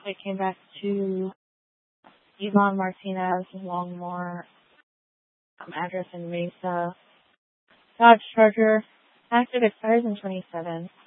It came back to Yvonne Martinez, Longmore, address in Mesa. Dodge Charger. Active expires in 27.